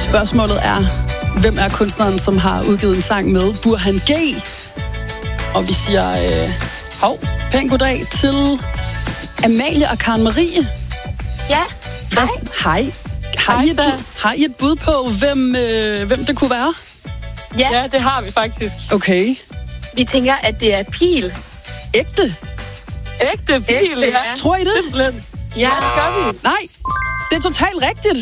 Spørgsmålet er, hvem er kunstneren, som har udgivet en sang med Burhan G? Og vi siger, pæn goddag til Amalie og Karen Marie. Ja, hej. Har I et bud på, hvem det kunne være? Ja, det har vi faktisk. Okay. Vi tænker, at det er Pil. Ægte Pil, ja. Tror I det? Simpelthen. Ja, det gør vi. Nej, det er totalt rigtigt.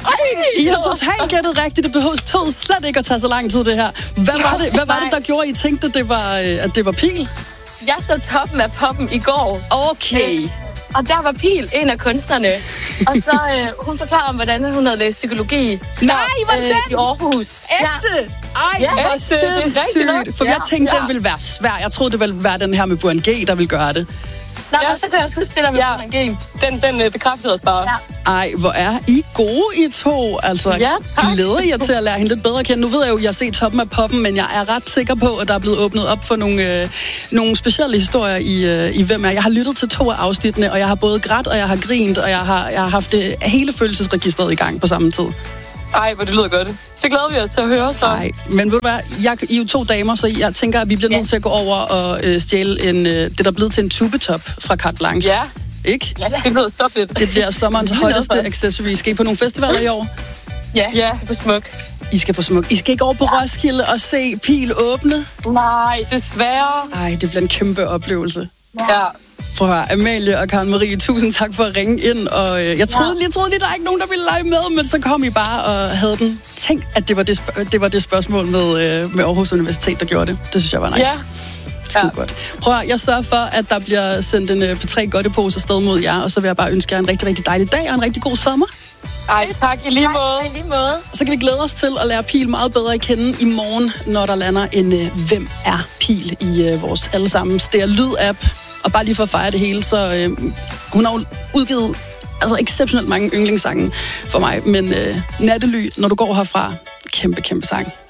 I har totalt gættet rigtigt. Det behøves slet ikke at tage så lang tid, det her. Hvad var det, der gjorde, at I tænkte, at det var Pil? Jeg så Toppen af Poppen i går. Okay. Og der var Pil, en af kunstnerne. Og så hun fortalte om, hvordan hun havde læst psykologi. Nej, var det i Aarhus. Ægte? Ej, hvor sindssygt. For jeg tænkte, den ville være svær. Jeg troede, det ville være den her med Burhan G, der ville gøre det. Nej, og så kan jeg også huske det der med Burhan G. Den bekræftede os bare. Ja. Ej, hvor er I gode, I to. Altså, glæder jer til at lære hende lidt bedre at kende. Nu ved jeg jo, at jeg har set Toppen af Poppen, men jeg er ret sikker på, at der er blevet åbnet op for nogle specielle historier i Hvem er. Jeg har lyttet til 2 af afsnittene, og jeg har både grædt, og jeg har grint, og jeg har haft det hele følelsesregistret i gang på samme tid. Ej, hvor det lyder godt. Det glæder vi os til at høre. Nej, men ved du hvad, I er jo 2 damer, så jeg tænker, at vi bliver nødt til at gå over og stjæle det, der er blevet til en tubetop fra Carte Blanche. Ja. Ikke? Ja, det bliver så fedt. Det bliver sommerens hotteste accessory. Skal I på nogle festivaler i år? Ja, på Smuk. I skal på Smuk. I skal ikke over på Roskilde og se Pil åbne? Nej, desværre. Ej, det bliver en kæmpe oplevelse. Ja. Prøv at høre, Amalie og Karen Marie, tusind tak for at ringe ind. Og jeg troede lige, der er ikke nogen, der ville lege med, men så kom I bare og havde den. Tænk, at det var det spørgsmål med Aarhus Universitet, der gjorde det. Det synes jeg var nice. Ja. Skide godt. Prøv at jeg sørger for, at der bliver sendt en P3 godtepose afsted mod jer, og så vil jeg bare ønske jer en rigtig, rigtig dejlig dag og en rigtig god sommer. Ej, tak i lige måde. Så kan vi glæde os til at lære Pil meget bedre at kende i morgen, når der lander en Hvem er Pil i vores allesammens DR-lyd-app. Og bare lige for at fejre det hele, så hun har jo udgivet exceptionelt mange yndlingssange for mig, men Nattely, når du går herfra, kæmpe sang.